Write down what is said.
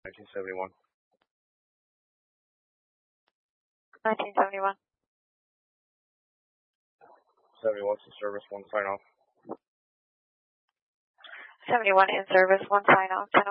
1971. 1971. 71 in service, 1 sign off. 71 in service, 1 sign off, 10